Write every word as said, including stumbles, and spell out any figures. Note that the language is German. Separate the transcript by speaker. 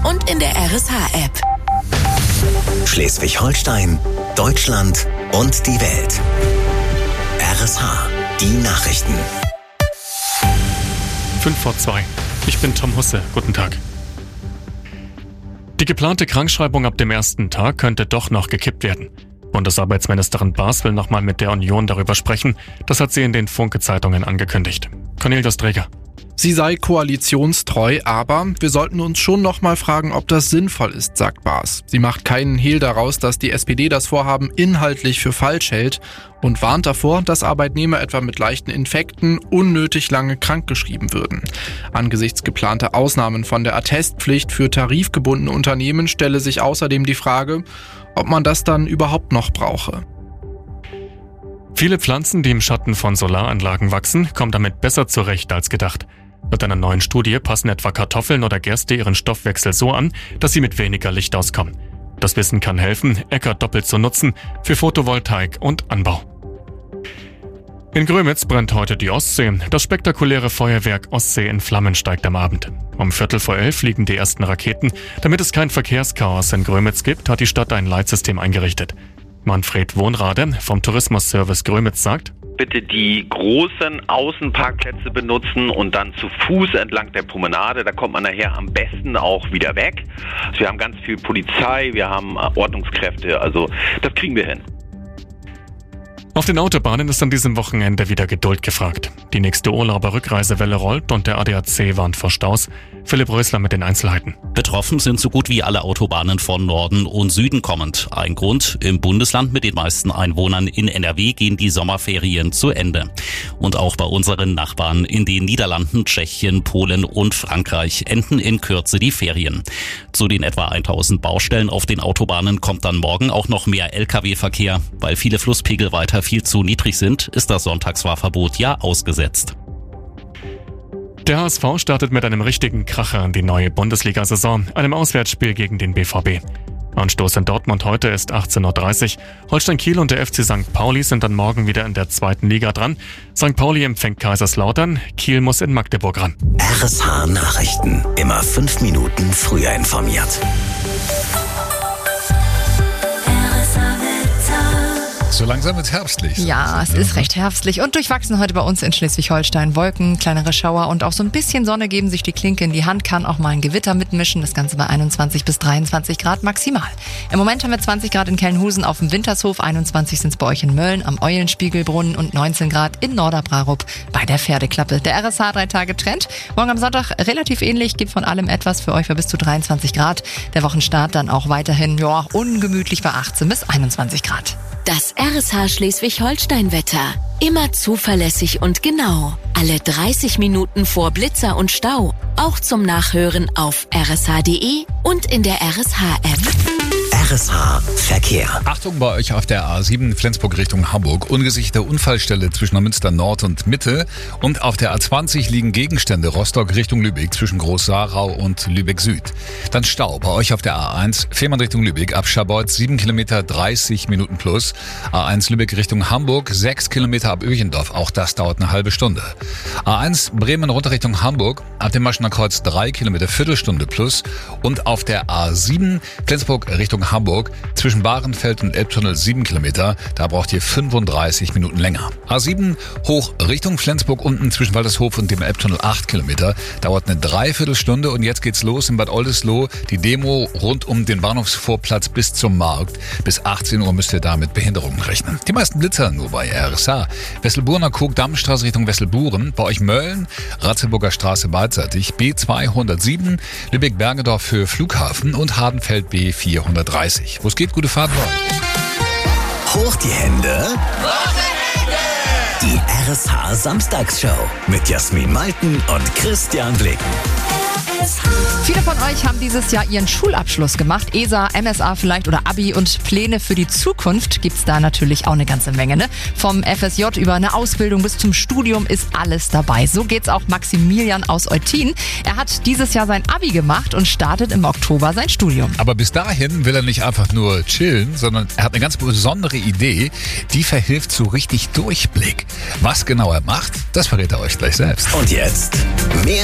Speaker 1: und in der R S H-App.
Speaker 2: Schleswig-Holstein, Deutschland und die Welt. R S H, die Nachrichten.
Speaker 3: Fünf vor zwei. Ich bin Tom Husse. Guten Tag. Die geplante Krankschreibung ab dem ersten Tag könnte doch noch gekippt werden. Bundesarbeitsministerin Baas will nochmal mit der Union darüber sprechen. Das hat sie in den Funke-Zeitungen angekündigt. Cornelius Träger.
Speaker 4: Sie sei koalitionstreu, aber wir sollten uns schon nochmal fragen, ob das sinnvoll ist, sagt Baas. Sie macht keinen Hehl daraus, dass die S P D das Vorhaben inhaltlich für falsch hält und warnt davor, dass Arbeitnehmer etwa mit leichten Infekten unnötig lange krankgeschrieben würden. Angesichts geplanter Ausnahmen von der Attestpflicht für tarifgebundene Unternehmen stelle sich außerdem die Frage, ob man das dann überhaupt noch brauche.
Speaker 3: Viele Pflanzen, die im Schatten von Solaranlagen wachsen, kommen damit besser zurecht als gedacht. Laut einer neuen Studie passen etwa Kartoffeln oder Gerste ihren Stoffwechsel so an, dass sie mit weniger Licht auskommen. Das Wissen kann helfen, Äcker doppelt zu nutzen für Photovoltaik und Anbau. In Grömitz brennt heute die Ostsee. Das spektakuläre Feuerwerk Ostsee in Flammen steigt am Abend. Um Viertel vor elf fliegen die ersten Raketen. Damit es kein Verkehrschaos in Grömitz gibt, hat die Stadt ein Leitsystem eingerichtet. Manfred Wohnrade vom Tourismusservice Grömitz sagt:
Speaker 5: Bitte die großen Außenparkplätze benutzen und dann zu Fuß entlang der Promenade. Da kommt man nachher am besten auch wieder weg. Wir haben ganz viel Polizei, wir haben Ordnungskräfte, also das kriegen wir hin.
Speaker 3: Auf den Autobahnen ist an diesem Wochenende wieder Geduld gefragt. Die nächste Urlauber-Rückreisewelle rollt und der A D A C warnt vor Staus. Philipp Rösler mit den Einzelheiten.
Speaker 6: Betroffen sind so gut wie alle Autobahnen von Norden und Süden kommend. Ein Grund: im Bundesland mit den meisten Einwohnern in N R W gehen die Sommerferien zu Ende. Und auch bei unseren Nachbarn in den Niederlanden, Tschechien, Polen und Frankreich enden in Kürze die Ferien. Zu den etwa tausend Baustellen auf den Autobahnen kommt dann morgen auch noch mehr L K W-Verkehr. Weil viele Flusspegel weiter viel zu niedrig sind, ist das Sonntagsfahrverbot ja ausgesetzt.
Speaker 3: Der H S V startet mit einem richtigen Kracher in die neue Bundesliga-Saison, einem Auswärtsspiel gegen den B V B. Anstoß in Dortmund heute ist achtzehn Uhr dreißig. Holstein Kiel und der F C Sankt Pauli sind dann morgen wieder in der zweiten Liga dran. Sankt Pauli empfängt Kaiserslautern, Kiel muss in Magdeburg ran.
Speaker 2: R S H Nachrichten, immer fünf Minuten früher informiert.
Speaker 7: So langsam wird herbstlich.
Speaker 8: Ja, es ist recht herbstlich und durchwachsen heute bei uns in Schleswig-Holstein. Wolken, kleinere Schauer und auch so ein bisschen Sonne geben sich die Klinke in die Hand, kann auch mal ein Gewitter mitmischen. Das Ganze bei einundzwanzig bis dreiundzwanzig Grad maximal. Im Moment haben wir zwanzig Grad in Kelnhusen auf dem Wintershof, einundzwanzig sind es bei euch in Mölln am Eulenspiegelbrunnen und neunzehn Grad in Norderbrarup bei der Pferdeklappe. Der R S H drei Tage Trend. Morgen am Sonntag relativ ähnlich, gibt von allem etwas für euch für bis zu dreiundzwanzig Grad. Der Wochenstart dann auch weiterhin, ja, ungemütlich bei achtzehn bis einundzwanzig Grad.
Speaker 1: Das R S H Schleswig-Holstein-Wetter. Immer zuverlässig und genau. Alle dreißig Minuten vor Blitzer und Stau. Auch zum Nachhören auf r s h punkt d e und in der R S H-App.
Speaker 2: R S H Verkehr.
Speaker 7: Achtung bei euch auf der A sieben Flensburg Richtung Hamburg. Ungesicherte Unfallstelle zwischen Münster Nord und Mitte. Und auf der A zwanzig liegen Gegenstände Rostock Richtung Lübeck zwischen Groß-Saarau und Lübeck Süd. Dann Stau bei euch auf der A eins Fehmarn Richtung Lübeck ab Scharbeutz sieben Kilometer dreißig Minuten plus. A eins Lübeck Richtung Hamburg sechs Kilometer ab Öchendorf. Auch das dauert eine halbe Stunde. A eins Bremen runter Richtung Hamburg ab dem Maschener Kreuz drei Kilometer Viertelstunde plus. Und auf der A sieben Flensburg Richtung Hamburg zwischen Bahrenfeld und Elbtunnel sieben Kilometer. Da braucht ihr fünfunddreißig Minuten länger. A sieben hoch Richtung Flensburg unten zwischen Waltershof und dem Elbtunnel acht Kilometer. Dauert eine Dreiviertelstunde und jetzt geht's los in Bad Oldesloe. Die Demo rund um den Bahnhofsvorplatz bis zum Markt. Bis achtzehn Uhr müsst ihr da mit Behinderungen rechnen. Die meisten Blitzer nur bei R S H. Wesselburner Kog, Dammstraße Richtung Wesselburen. Bei euch Mölln, Ratzeburger Straße beidseitig. B zweihundertsieben, Lübeck-Bergedorf für Flughafen und Hardenfeld B vierhundertdreißig. Wo es geht, gute Fahrt.
Speaker 2: Hoch die Hände. Die R S H Samstagsshow mit Jasmin Malten und Christian Blicken.
Speaker 8: Viele von euch haben dieses Jahr ihren Schulabschluss gemacht. E S A, M S A vielleicht oder Abi und Pläne für die Zukunft gibt's da natürlich auch eine ganze Menge. Ne? Vom F S J über eine Ausbildung bis zum Studium ist alles dabei. So geht's auch Maximilian aus Eutin. Er hat dieses Jahr sein Abi gemacht und startet im Oktober sein Studium.
Speaker 7: Aber bis dahin will er nicht einfach nur chillen, sondern er hat eine ganz besondere Idee, die verhilft zu richtig Durchblick. Was genau er macht, das verrät er euch gleich selbst.
Speaker 2: Und jetzt mehr